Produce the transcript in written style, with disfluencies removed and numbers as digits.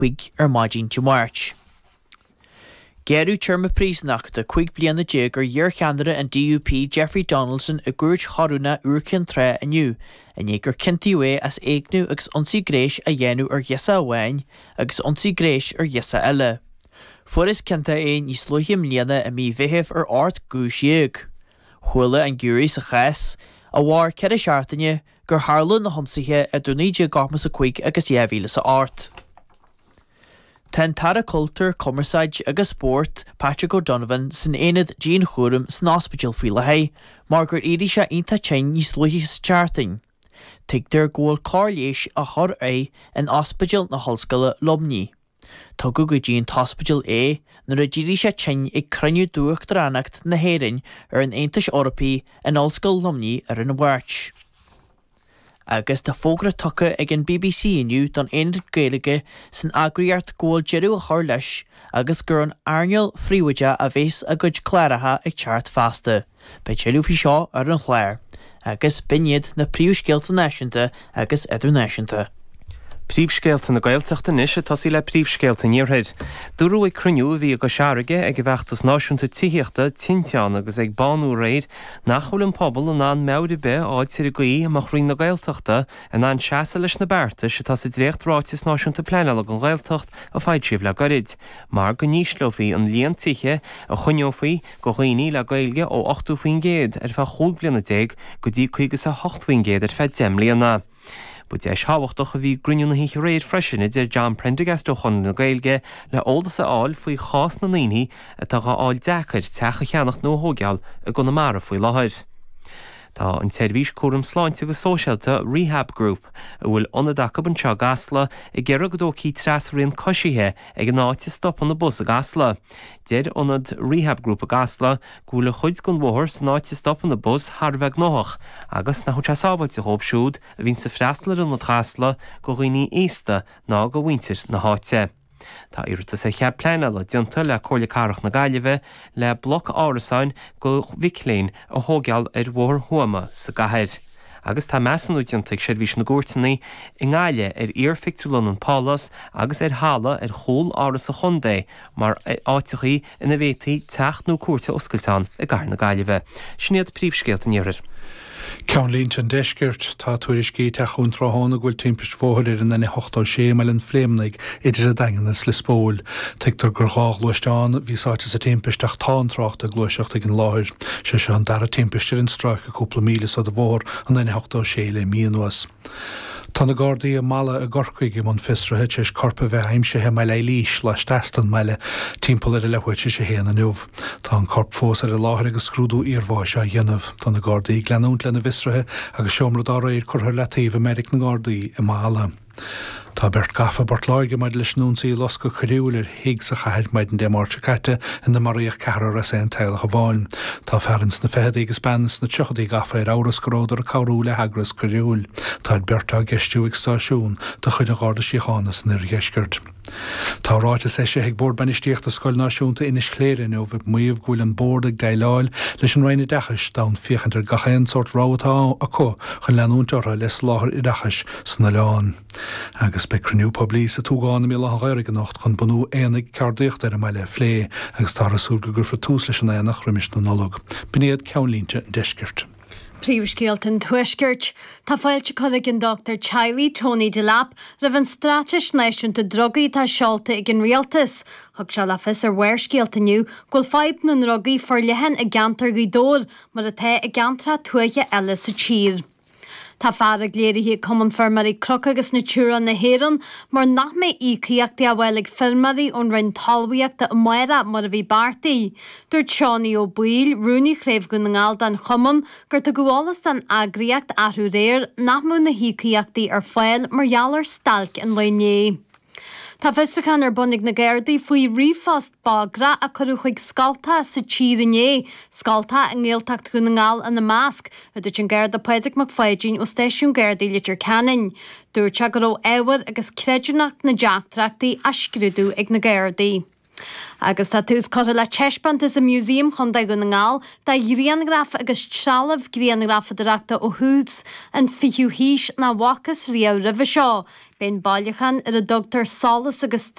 chuig ar maidin de March. Gearú terma prísnach de chuig bliana de gur dhear cheanara an DUP Jeffrey Donaldson a gúirt charúna uaircin tre aniu, a gur cintíú as éagnú agus ionsaí gréis a dhéanú ar dhiasa amháin agus ionsaí gréis ar dhiasa eile. Fuair cinnta ní slúithim líana a mí bheitheh ar ort gúisiag. Chuala an gúirí sa chais, a bhhar cead a seaartaine gur tharla na honsaithe a dúnaide gachmas a chuig agus dhéhíle sa ort. Ten Tara Culture, Commerceid agus Sport, Patrick O'Donovan san éad Jean Chúram san ospidal fí le haid, mar gur éirí se ionta tein níos luí sa teartain. Tuigtear ggóil cáirléis a thor é an ospidal na hallscoile Lomní. Tugadh go Jean Hospital é nuair a ddírí se tein ag cruniú dúachtar annacht na héireann ar an Aontais Eorpaí an ollscoil Lomní ar an bhairt. Agus tá fógra tucha ag an BBC inniu don éad Gaeilge san agriart ggóil jeú a chur leis agus gur an airneal phríomhaide a bhés a gcuid chláirithe ag teart fasta, be teilú fi seo ar an chláir, agus biniad na príomhscéalta náisiúnta agus idirnáisiúnta. Príomhscéalta na Gaeltachta níos a tosí le príomhscéalta níorthaid. Dúrú ag cruniú a bhí go seairige ag bheachtas náisiúnta tííochta tinteán agus ag banú réid nachhfuil an pobl an an meabhra be áid siar a gaí amach roiinn na Gaeltachta an an seasa leis na bearta se tá sa dréocht ráitis náisiúnta pleanála an Gaeltacht a fáid siomh le garid. Mar go níos leofaí an líon tithe a chuneofaí go chuoine le Gaeilge ó 8 faoin géad ar feadh 5 bliana déag go dtí 8 faoin géad ar feadh 10 bliana. Bud é seáhachtach a bhí gruniú na híche réad freisin idir John Prendergast ó chun na Gaeilge le ólas a áil faoi chás na naoine a tá áil deachar techa cheannacht nó thógeal a go na mara faoi láthir. Tá an teirvís cuaram sláinte go sóisialta Rehab Group a bhfuil ionadacha an teo gasla i gcearra go dócí trasraíon cosisithe ag an áite stop an na bus a gasla. Deir ionad Rehab Group a gasla gúla chuid gon bhór san áite stop an na bus Harbheith nóach agus na chute sábhailte hóp siúd a bhín sa freastlar an na gasla go chuoine éasta ná go bhaintir na háite. Tá iirta sa cheap pleanála dionta le cóirla carach na Gaillimhe le bloc árasáin go bhicléin a thógeal ar mhór thuama sa gathir. Agus tá meassanú dionta ag seirbhís na gúirtaí i ngáile ar iarfictúlan an Pálas agus ar hála ar chól áras a chundé mar áitichaí ina bhétaí teach nó cuairte oscailtán a gar na Gaillimhe. Sníad príomhscéalta níorir. Ceann línt an deisgirt tá tuairiscí teachún tráthna ghfuil timpist fóthir ar an 8 meilin fléimnaigh idir a dagannas le spóil. Teictar gur gách luisteán bhísáte sa timpisteach tántracht a gluiseach ag an láthir. Se an dar a timpistir an stráich a cúpla míle sa do bhór an 8 le míonhuas. Tá na Gardaí a mala a gorcuig am an fisrathe teis corpa bheith aimsethe meile líis leis testan meile timpeall ar a lehuiite sé héana nuamh. Tá an corp fós ar a láthir agus scrúdú íormháise a dhéanamh. Tá na Gardaí gleanúnt lena visrathe agus seomra dáréir chuthair le taobh Americ na Gardaí i mala. Tá bert gafa bartláige maid leis núnsaí los go chriúil ar hiig sa chaid maid an démárte caite in na maríoch cearar a sé an teilech a bháin. Tá ferans na fehedaí agus bennas na tuchadaí gafa ar áras goródar a cabhrú le hagras chriúil. Tá berta geistú ag stáisiún do chuid a gáda síchánas na riesgurt. Tá ráite sé sé ag bord banistíocht a scoil náisiúnta inis chléirin ó bheith muomh gúil an bord ag deileáil leis an réine dechas dán fiochantar gachéan sort ráhatá a có chun leanúnteara les láthir i dechas sanna leán. Agus be cruniú poblí sa túgána mí le ghairige nacht chun bunú éananig ceardíocht ar a meile phlé agus tá asúl go gur fa tús leis an éanach rimis na nolog. Biniad ceanlínte deisgirt. Príomhscéalta tuaisgirt, tá fáilte chuig an Dr. Charlie Tony Delap rah an stráteis náisiúnta drogaí tá seolta ag an rialtas. Thug se lefis ar bhuiir nniu ghfuil fáib na drogaí forlehan a gantar go dór mar a the a gantra tuaithe eile sa tír. Tá fear a gléirithe cumann firmarí croc agus na túra na héireann mar nach mé ícaíochtaí a bhfuil ag firmarí ón rinn talmhaíochta a maire mar a bhí bartaí. Dúirt Seánaí Ó Baoil, Rúnaí Chréibh go na ngáil den chumann gur tá gabhálas den agraíocht athú réir nach mú na hícaíochtaí ar fáil margheallar stalc an lené. Tá fistrachan ar bunig na Gardaí faoi rifast bagra a chuú chuig scalta sa tírinné, scalta an ggéaltacht go na ngáil an na másc, a dúirt an Garda Padraig McFadyen ó Stáisiún Gardaí litir Canin. Dúirt se go raibh éhar agus creidúnacht na deachtrachtaí a scrúdú ag na Gardaí. Agus tá tús cos le Chespant is a museum chun da go na ngáil, Tá gríangraf agus trealamh gríangraf aachta ó hús an fiú híis na bhachas riamh rih seo. Ben bailachan ar a Dr. Salas agus